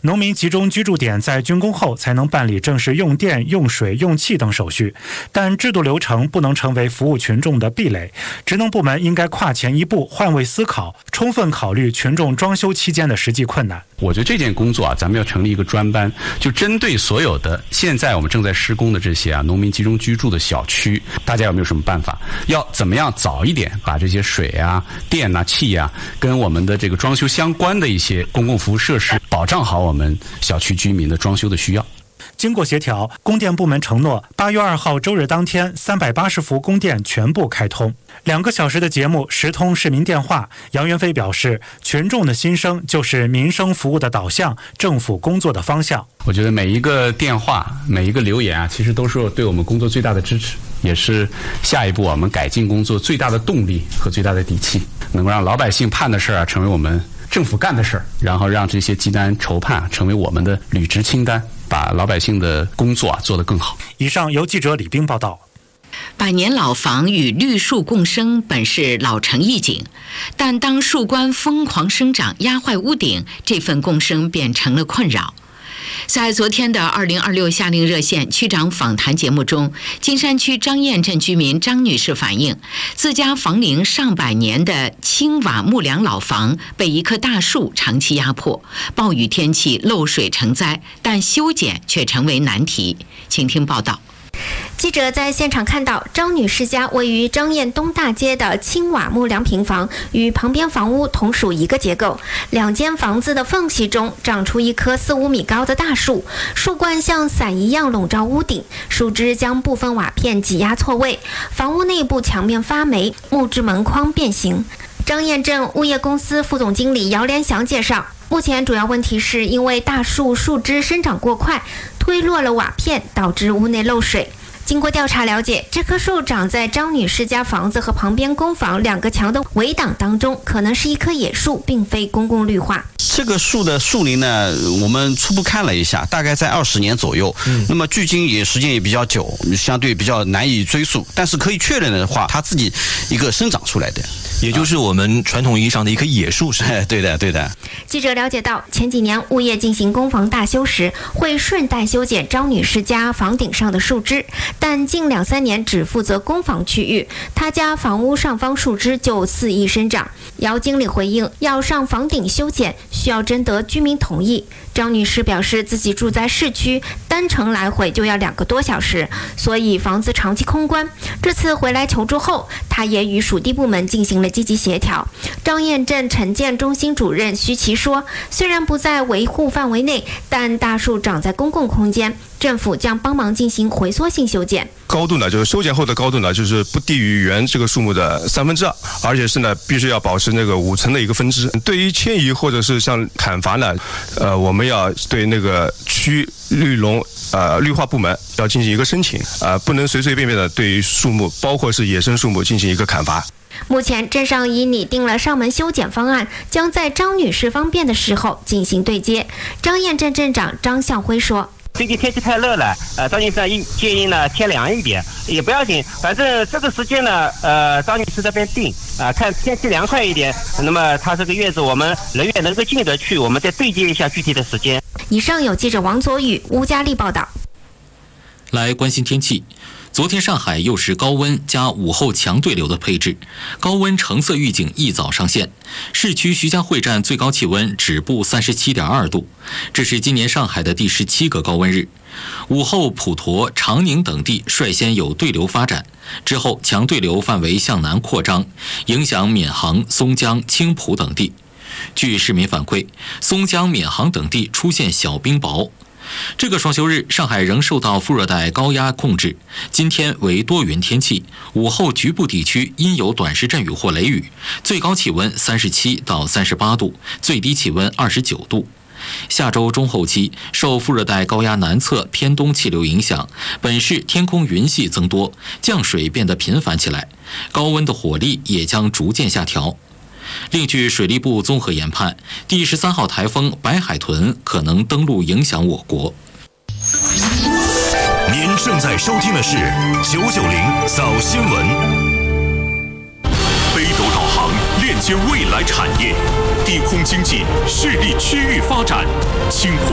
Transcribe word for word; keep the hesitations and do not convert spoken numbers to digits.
农民集中居住点在竣工后才能办理正式用电、用水、用气等手续，但制度流程不能成为服务群众的壁垒。职能部门应该跨前一步，换位思考，充分考虑群众装修期间的实际困难。 我觉得这件工作啊，咱们要成立一个专班，就针对所有的现在我们正在施工的这些啊农民集中居住的小区，大家有没有什么办法？要怎么样早一点把这些水啊、电啊、气啊，跟我们的这个装修相关的一些公共服务设施，保障好我们小区居民的装修的需要。 经过协调，供电部门承诺八月二号周日当天三百八十伏供电全部开通。两个小时的节目实通市民电话，杨元飞表示，群众的心声就是民生服务的导向，政府工作的方向。 我觉得每一个电话、每一个留言啊，其实都是对我们工作最大的支持，也是下一步我们改进工作最大的动力和最大的底气，能够让老百姓盼的事儿啊，成为我们政府干的事儿，然后让这些急难筹盼成为我们的履职清单，把老百姓的工作啊做得更好。 以上由记者李冰报道。 百年老房与绿树共生本是老成意境，但当树冠疯狂生长压坏屋顶，这份共生便成了困扰。在昨天的二零二六夏令热线区长访谈节目中，金山区张堰镇居民张女士反映，自家房龄上百年的青瓦木梁老房被一棵大树长期压迫，暴雨天气漏水成灾，但修剪却成为难题。请听报道。 记者在现场看到，张女士家位于张堰东大街的青瓦木梁平房与旁边房屋同属一个结构，两间房子的缝隙中长出一棵四五米高的大树，树冠像伞一样笼罩屋顶，树枝将部分瓦片挤压错位，房屋内部墙面发霉，木质门框变形。张堰镇物业公司副总经理姚连祥介绍，目前主要问题是因为大树树枝生长过快，推落了瓦片，导致屋内漏水。经过调查了解，这棵树长在张女士家房子和旁边公房两个墙的围挡当中，可能是一棵野树，并非公共绿化。 这个树的树龄呢，我们初步看了一下，大概在二十年左右。嗯，那么距今也时间也比较久，相对比较难以追溯。但是可以确认的话，它自己一个生长出来的， 也就是我们传统意义上的一棵野树是吧？ 哎，对的，对的。 记者了解到，前几年物业进行公房大修时，会顺带修剪张女士家房顶上的树枝，但近两三年只负责公房区域，她家房屋上方树枝就肆意生长。姚经理回应，要上房顶修剪，需要征得居民同意。张女士表示，自己住在市区，单程来回就要两个多小时，所以房子长期空关。这次回来求助后，她也与属地部门进行了积极协调。张堰镇城建中心主任徐奇说，虽然不在维护范围内，但大树长在公共空间，政府将帮忙进行回缩性修剪。 高度呢，就是修剪后的高度呢，就是不低于原这个树木的三分之二，而且是呢，必须要保持那个五层的一个分支。对于迁移或者是像砍伐呢，呃，我们要对那个区绿农呃绿化部门要进行一个申请，呃，不能随随便便的对于树木，包括是野生树木进行一个砍伐。 目前镇上已拟定了上门修剪方案，将在张女士方便的时候进行对接。张堰镇镇长张向辉说， 最近天气太热了，呃，张女士建议呢天凉一点也不要紧，反正这个时间呢，呃，张女士这边定啊、呃，看天气凉快一点，那么她这个月子我们人员能够进得去，我们再对接一下具体的时间。 以上有记者王佐宇、乌佳丽报道。 来关心天气。昨天上海又是高温加午后强对流的配置，高温橙色预警一早上线。市区徐家汇站最高气温止步 三十七点二度，这是今年上海的第十七个高温日。午后普陀、长宁等地率先有对流发展，之后强对流范围向南扩张，影响闵行、松江、青浦等地。据市民反馈，松江、闵行等地出现小冰雹。这个双休日，上海仍受到副热带高压控制，今天为多云天气，午后局部地区阴有短时阵雨或雷雨，最高气温三十七到三十八度，最低气温二十九度。下周中后期，受副热带高压南侧偏东气流影响，本市天空云系增多，降水变得频繁起来，高温的火力也将逐渐下调。另据水利部综合研判，第十三号台风白海豚可能登陆影响我国。 您正在收听的是九九零早新闻。北斗导航链接未来产业，地空经济势力区域发展，清湖